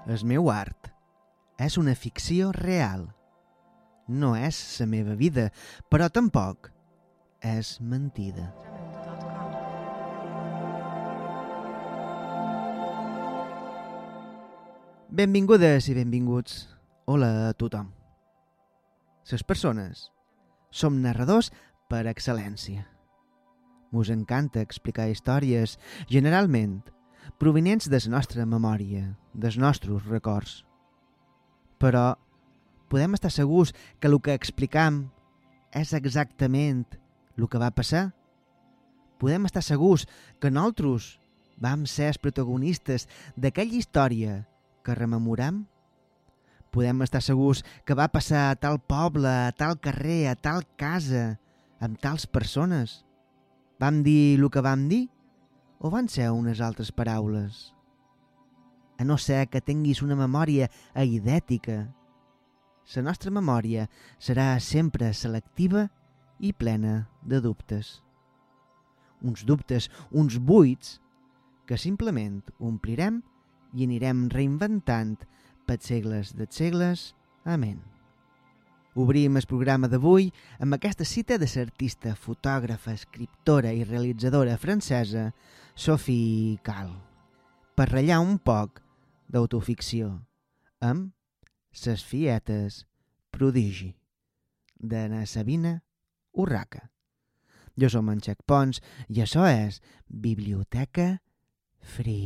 El meu art és una ficció real. No és la meva vida, però tampoc és mentida. Benvingudes i benvinguts. Hola a tothom. Les persones som narradors per excel·lència. Mos encanta explicar històries, generalment provinents de la nostra memòria, dels nostres records. Però podem estar segurs que el que explicam és exactament el que va passar? Podem estar segurs que nosaltres vam ser els protagonistes d'aquella història que rememoram? Podem estar segurs que va passar a tal poble, a tal carrer, a tal casa, amb tals persones? Vam dir el que vam dir? O van ser unes altres paraules? A no ser que tinguis una memòria eidètica, la nostra memòria serà sempre selectiva i plena de dubtes. Uns dubtes, uns buits, que simplement omplirem i anirem reinventant pels segles dels segles. Amén. Obrim el programa d'avui amb aquesta cita de l'artista, fotògrafa, escriptora i realitzadora francesa Sophie Calle, per ratllar un poc d'autoficció amb Ses fietes prodigi, de na Sabina Urraca. Jo som en Xac Pons i això és Biblioteca Free.